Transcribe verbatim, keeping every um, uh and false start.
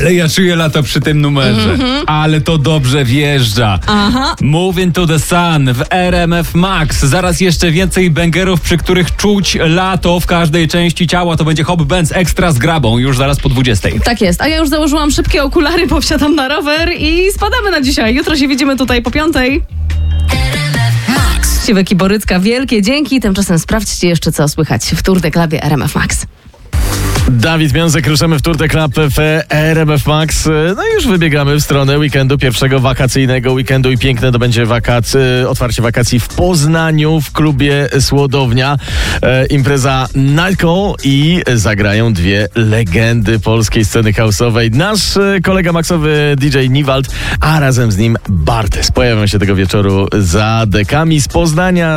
Ale ja czuję lato przy tym numerze. Mm-hmm. Ale to dobrze wjeżdża. Aha. Move into the Sun w R M F Max. Zaraz jeszcze więcej bangerów, przy których czuć lato w każdej części ciała. To będzie Hop Benz Extra z grabą już zaraz po dwudziestej. Tak jest, a ja już założyłam szybkie okulary, bo wsiadam na rower i spadamy na dzisiaj. Jutro się widzimy tutaj po piątej. Siwek i Borycka, wielkie dzięki. Tymczasem sprawdźcie jeszcze, co słychać w Tour de Clubie R M F Max. Dawid Miązek, ruszamy w Tour de Club w R M F Max. No i już wybiegamy w stronę weekendu, pierwszego wakacyjnego weekendu i piękne to będzie wakac, otwarcie wakacji w Poznaniu w klubie Słodownia. E, impreza Nightcall i zagrają dwie legendy polskiej sceny house'owej. Nasz kolega maksowy D J Niwald, a razem z nim Bartes. Pojawią się tego wieczoru za dekami z Poznania.